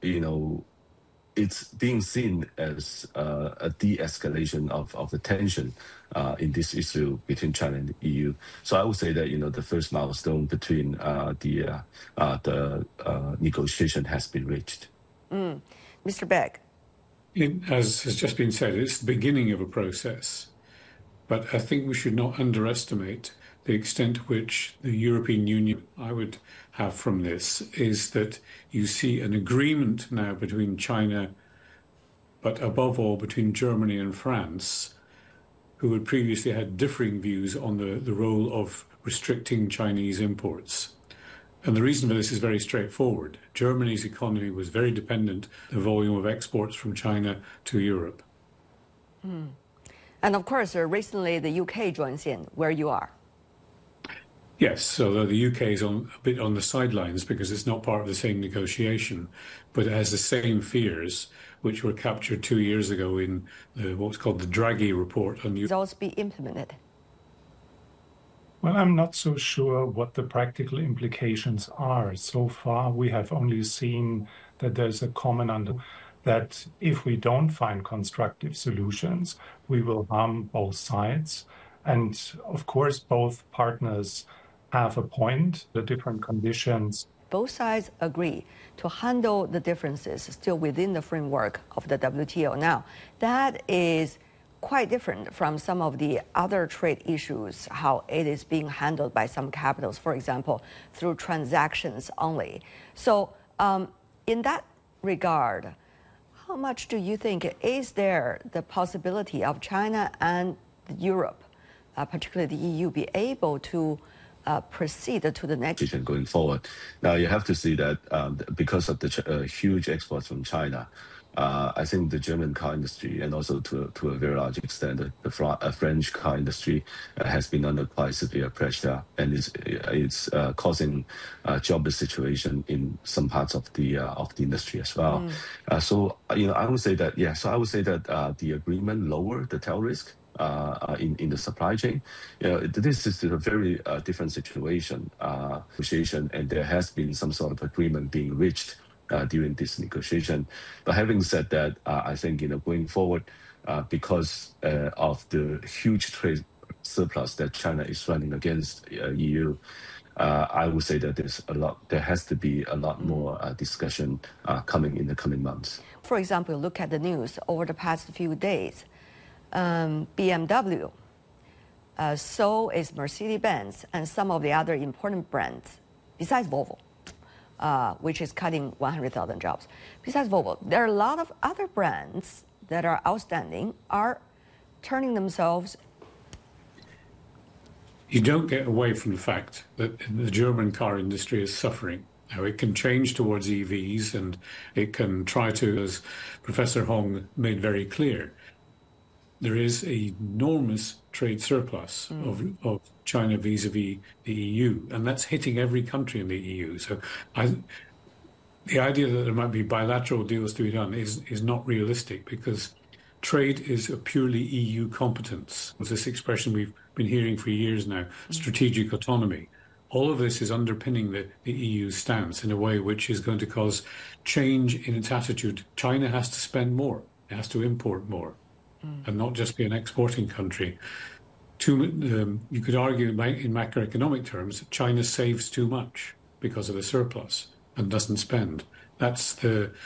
it's being seen as a de-escalation of the tension in this issue between China and the EU. So I would say that the first milestone between the negotiation has been reached. Mr. Beck. As has just been said, it's the beginning of a process. But I think we should not underestimate the extent to which the European Union, I would have from this, is that you see an agreement now between China, but above all between Germany and France, who had previously had differing views on the role of restricting Chinese imports. And the reason for this is very straightforward. Germany's economy was very dependent on the volume of exports from China to Europe. And of course, recently the UK joins in where you are. Yes, although the UK is a bit on the sidelines because it's not part of the same negotiation, but it has the same fears which were captured 2 years ago in what's called the Draghi report on results be implemented. Well, I'm not so sure what the practical implications are. So far, we have only seen that there's a common understanding that if we don't find constructive solutions, we will harm both sides. And of course, both partners have a point, the different conditions. Both sides agree to handle the differences still within the framework of the WTO. Now, that is quite different from some of the other trade issues, how it is being handled by some capitals, for example, through transactions only. So in that regard, how much do you think is there the possibility of China and Europe, particularly the EU, be able to proceed to the next going forward? Now you have to see that because of the huge exports from China, I think the German car industry and also to a very large extent the French car industry has been under quite severe pressure, and it's causing a jobless situation in some parts of the industry as well. So I would say that So I would say that the agreement lower the tail risk in the supply chain. This is a very different situation, negotiation, and there has been some sort of agreement being reached during this negotiation. But having said that, I think going forward, because of the huge trade surplus that China is running against EU, I would say that there has to be a lot more discussion coming in the coming months. For example, look at the news over the past few days. BMW, so is Mercedes-Benz and some of the other important brands, besides Volvo, which is cutting 100,000 jobs. Besides Volvo, there are a lot of other brands that are outstanding, are turning themselves. You don't get away from the fact that the German car industry is suffering. Now, it can change towards EVs and it can try to, as Professor Hong made very clear, there is an enormous trade surplus of China vis-a-vis the EU, and that's hitting every country in the EU. So the idea that there might be bilateral deals to be done is not realistic, because trade is a purely EU competence. It's this expression we've been hearing for years now, strategic autonomy. All of this is underpinning the EU stance in a way which is going to cause change in its attitude. China has to spend more, it has to import more, and not just be an exporting country. You could argue in macroeconomic terms, China saves too much because of the surplus and doesn't spend. That's the